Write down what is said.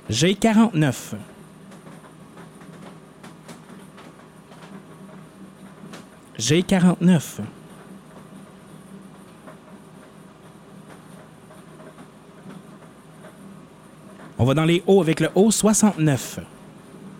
J'ai 49. J'ai 49. On va dans les hauts avec le haut 69.